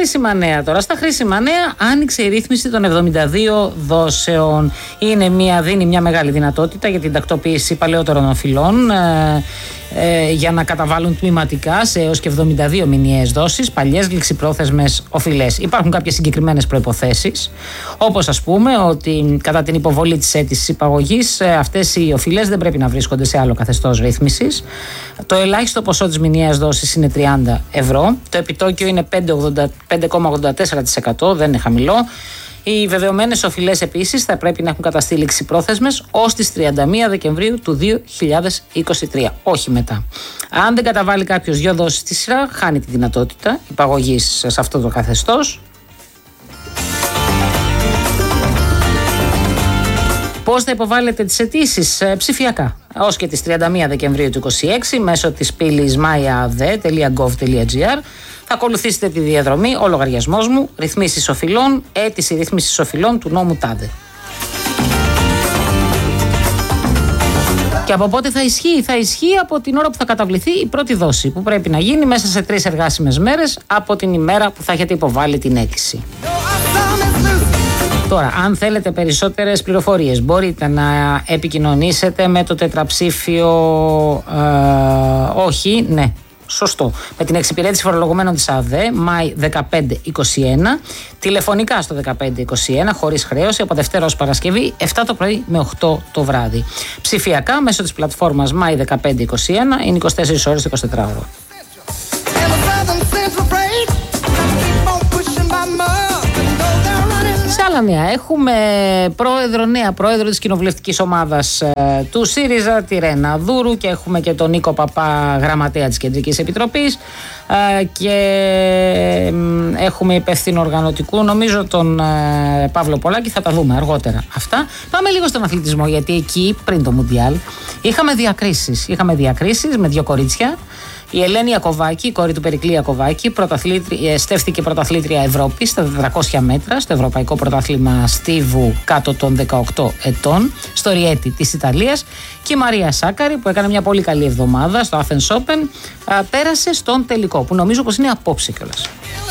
χρήσιμα νέα τώρα. Στα χρήσιμα νέα άνοιξε η ρύθμιση των 72 δόσεων. Δίνει μια μεγάλη δυνατότητα για την τακτοποίηση παλαιότερων οφειλών για να καταβάλουν τμηματικά σε έως και 72 μηνιαίες δόσεις παλιές ληξιπρόθεσμες οφειλές. Υπάρχουν κάποιες συγκεκριμένες προϋποθέσεις, όπως ας πούμε ότι κατά την υποβολή της αίτησης υπαγωγής αυτές οι οφειλές δεν πρέπει να βρίσκονται σε άλλο καθεστώς ρύθμισης. Το ελάχιστο ποσό της μηνιαίας δόσης είναι 30 ευρώ. Το επιτόκιο είναι 5,84%, δεν είναι χαμηλό. Οι βεβαιωμένες οφειλές επίσης θα πρέπει να έχουν καταστεί ληξιπρόθεσμες ως τις 31 Δεκεμβρίου του 2023, όχι μετά. Αν δεν καταβάλει κάποιος 2 δόσεις στη σειρά, χάνει τη δυνατότητα υπαγωγής σε αυτό το καθεστώς. Πώς θα υποβάλλετε τις αιτήσεις? Ψηφιακά. Ως και τις 31 Δεκεμβρίου του 2026 μέσω της πύλης myaade.gov.gr. Θα ακολουθήσετε τη διαδρομή «Ο λογαριασμός μου, ρυθμίσεις οφειλών, αίτηση ρυθμίσεις οφειλών του νόμου τάδε». Και από πότε θα ισχύει? Θα ισχύει από την ώρα που θα καταβληθεί η πρώτη δόση, που πρέπει να γίνει μέσα σε 3 εργάσιμες μέρες από την ημέρα που θα έχετε υποβάλει την αίτηση. Τώρα, αν θέλετε περισσότερες πληροφορίες, μπορείτε να επικοινωνήσετε με το τετραψήφιο, σωστό, με την εξυπηρέτηση φορολογουμένων της ΑΔΕ, ΜΑΙ 1521, τηλεφωνικά στο 1521, χωρίς χρέωση, από Δευτέρα ως Παρασκευή, 7 το πρωί με 8 το βράδυ. Ψηφιακά, μέσω της πλατφόρμας ΜΑΙ 1521, είναι 24 ώρες το 24ωρο. Σε άλλα νέα, έχουμε πρόεδρο της κοινοβουλευτικής ομάδας του ΣΥΡΙΖΑ, τη Ρένα Δούρου, και έχουμε και τον Νίκο Παπά, γραμματέα της Κεντρικής Επιτροπής, και έχουμε υπεύθυνο οργανωτικού, νομίζω, τον Παύλο Πολάκη. Θα τα δούμε αργότερα αυτά. Πάμε λίγο στον αθλητισμό, γιατί εκεί πριν το Μουντιάλ είχαμε διακρίσεις με 2 κορίτσια. Η Ελένη Ιακωβάκη, η κόρη του Περικλή Ιακωβάκη, στέφθηκε πρωταθλήτρια Ευρώπης στα 400 μέτρα στο Ευρωπαϊκό Πρωτάθλημα Στίβου κάτω των 18 ετών, στο Ριέτι της Ιταλίας. Και η Μαρία Σάκαρη, που έκανε μια πολύ καλή εβδομάδα στο Athens Open, πέρασε στον τελικό, που νομίζω πως είναι απόψε κιόλας.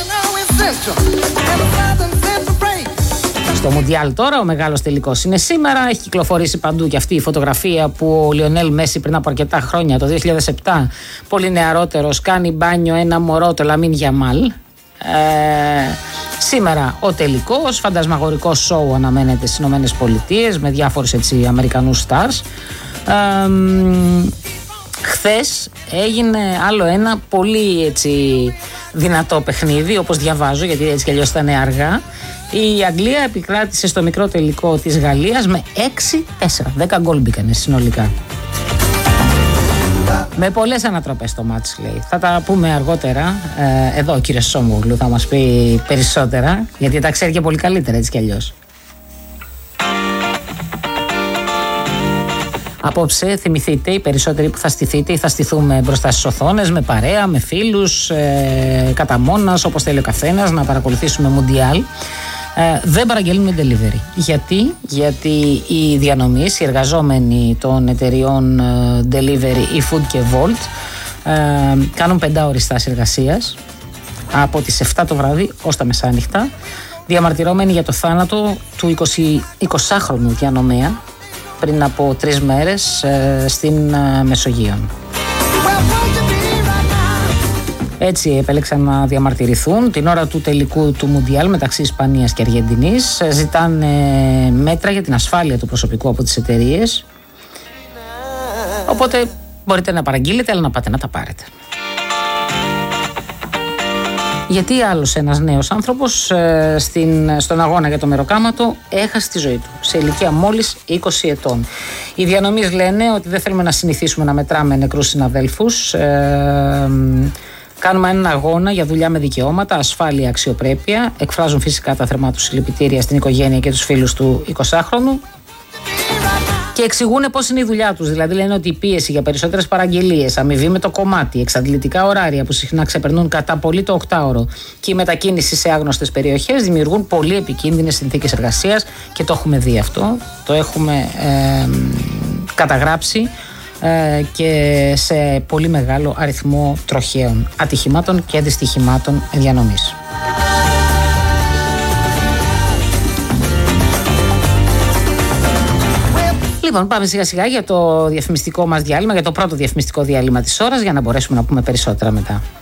Στο Μουντιάλ τώρα, ο μεγάλος τελικός είναι σήμερα. Έχει κυκλοφορήσει παντού και αυτή η φωτογραφία που ο Λιονέλ Μέση πριν από αρκετά χρόνια, το 2007, πολύ νεαρότερος, κάνει μπάνιο ένα μωρό, το Λαμίν Γιαμάλ. Σήμερα ο τελικός, φαντασμαγορικό σόου αναμένεται στις Ηνωμένες Πολιτείες με διάφορους Αμερικανούς stars. Χθες έγινε άλλο ένα πολύ δυνατό παιχνίδι, όπως διαβάζω, γιατί έτσι κι αλλιώς ήταν αργά. Η Αγγλία επικράτησε στο μικρό τελικό της Γαλλίας με 6-4. 10 γκολ μπήκανε συνολικά. Με πολλές ανατροπές το μάτς, λέει. Θα τα πούμε αργότερα. Εδώ ο κύριος Σόμογλου θα μας πει περισσότερα, γιατί τα ξέρει και πολύ καλύτερα έτσι κι αλλιώς. Απόψε θυμηθείτε, οι περισσότεροι που θα στηθείτε ή θα στηθούμε μπροστά στις οθόνες, με παρέα, με φίλους, κατά μόνας, όπως θέλει ο καθένας, να παρακολουθήσουμε Μουντιάλ. Δεν παραγγέλνουμε delivery. Γιατί οι διανομείς, οι εργαζόμενοι των εταιριών delivery, eFood και Volt, κάνουν 5ωρη στάση εργασίας από τις 7 το βράδυ ως τα μεσάνυχτα, διαμαρτυρώμενοι για το θάνατο του 20χρονου διανομέα πριν από 3 μέρες στην Μεσογείο. Έτσι επέλεξαν να διαμαρτυρηθούν την ώρα του τελικού του Μουντιάλ μεταξύ Ισπανίας και Αργεντινής. Ζητάνε μέτρα για την ασφάλεια του προσωπικού από τις εταιρείες. Οπότε μπορείτε να παραγγείλετε, αλλά να πάτε να τα πάρετε. Γιατί άλλος ένας νέος άνθρωπος στον αγώνα για το μεροκάματο έχασε τη ζωή του σε ηλικία μόλις 20 ετών. Οι διανομείς λένε ότι δεν θέλουμε να συνηθίσουμε να μετράμε νεκρούς συναδέλφους. Κάνουμε έναν αγώνα για δουλειά με δικαιώματα, ασφάλεια, αξιοπρέπεια. Εκφράζουν φυσικά τα θερμά τους συλληπιτήρια στην οικογένεια και τους φίλους του 20χρονου. Και εξηγούν πώς είναι η δουλειά τους. Δηλαδή, λένε ότι η πίεση για περισσότερες παραγγελίες, αμοιβή με το κομμάτι, εξαντλητικά ωράρια που συχνά ξεπερνούν κατά πολύ το 8ωρο και η μετακίνηση σε άγνωστες περιοχές δημιουργούν πολύ επικίνδυνες συνθήκες εργασίας και το έχουμε δει αυτό. Το έχουμε καταγράψει και σε πολύ μεγάλο αριθμό τροχαίων ατυχημάτων και αντιστοιχημάτων διανομής. Λοιπόν, πάμε σιγά σιγά για το διαφημιστικό μας διάλειμμα, για το πρώτο διαφημιστικό διάλειμμα της ώρας, για να μπορέσουμε να πούμε περισσότερα μετά.